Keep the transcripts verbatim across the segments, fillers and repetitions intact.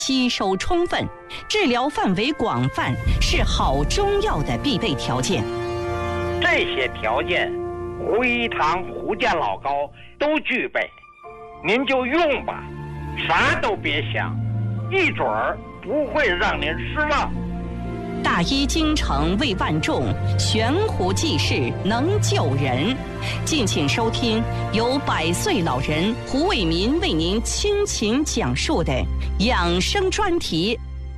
吸收充分，治疗范围广泛，是好中药的必备条件。 这些条件，胡一堂、胡家老高都具备，您就用吧，啥都别想，一准儿不会让您失望。 大医精诚为万众，悬壶济世能救人。敬请收听由百岁老人胡伟民为您倾情讲述的养生专题。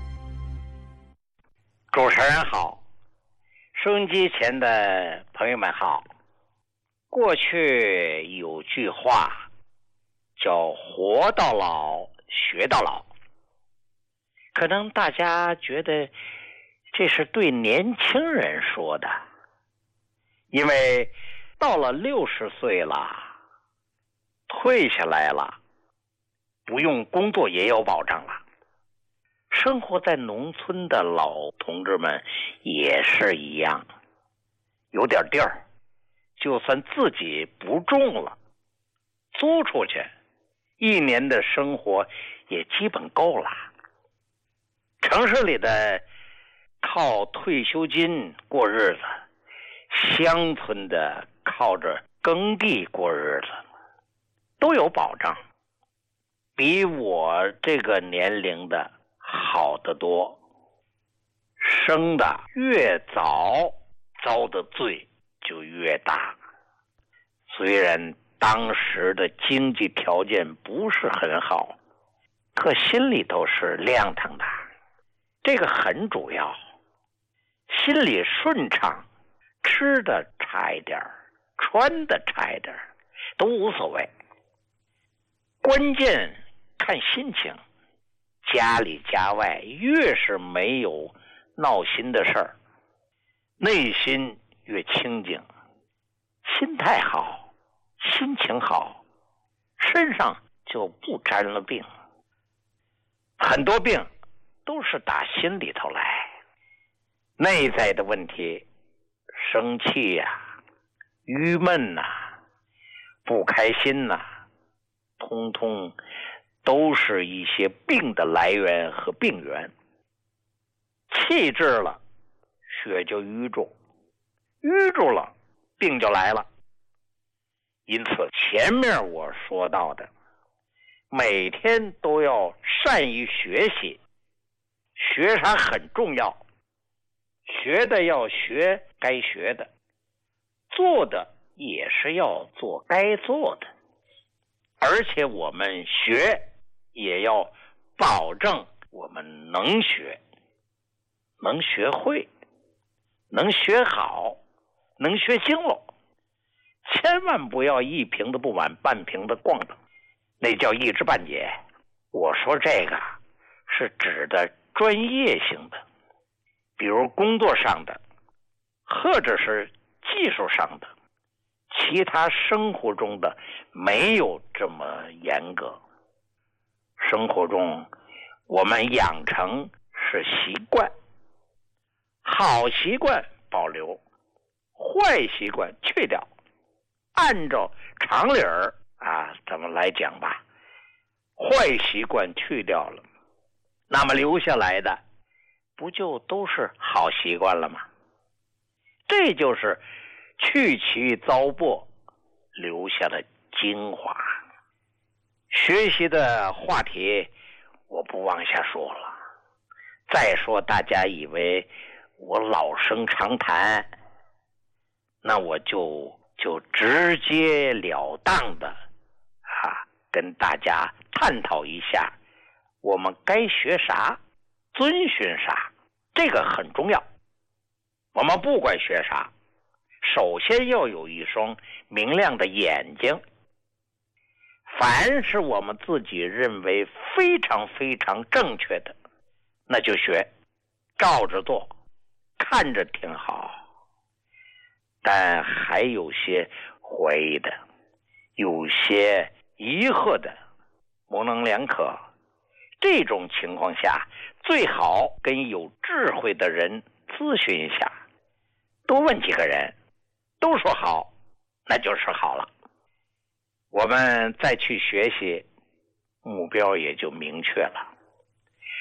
主持人好，收音机前的朋友们好。过去有句话叫活到老学到老，可能大家觉得这是对年轻人说的，因为到了六十岁了，退下来了，不用工作也有保障了。生活在农村的老同志们也是一样，有点地儿，就算自己不种了，租出去，一年的生活也基本够了。城市里的靠退休金过日子，乡村的靠着耕地过日子，都有保障，比我这个年龄的好得多。生的越早，遭的罪就越大。虽然当时的经济条件不是很好，可心里头是亮堂的，这个很主要。心里顺畅，吃的差一点，穿的差一点，都无所谓。关键看心情，家里家外越是没有闹心的事儿，内心越清静，心态好，心情好，身上就不沾了病。很多病都是打心里头来，内在的问题，生气呀、啊、郁闷呐、啊、不开心呐、啊，通通都是一些病的来源和病源。气滞了，血就瘀住，瘀住了，病就来了。因此前面我说到的，每天都要善于学习，学啥很重要，学的要学该学的，做的也是要做该做的，而且我们学也要保证我们能学，能学会，能学好，能学精了，千万不要一瓶子不满半瓶子逛的，那叫一知半解。我说这个是指的专业性的，比如工作上的，或者是技术上的，其他生活中的没有这么严格。生活中我们养成是习惯，好习惯保留，坏习惯去掉，按照常理儿啊怎么来讲吧，坏习惯去掉了，那么留下来的不就都是好习惯了吗？这就是去其糟粕，留下了精华。学习的话题我不往下说了，再说大家以为我老生常谈，那我就就直截了当的啊，跟大家探讨一下我们该学啥，遵循啥，这个很重要。我们不管学啥，首先要有一双明亮的眼睛。凡是我们自己认为非常非常正确的，那就学，照着做，看着挺好。但还有些怀疑的，有些疑惑的，模棱两可。这种情况下，最好跟有智慧的人咨询一下，多问几个人，都说好，那就是好了。我们再去学习，目标也就明确了。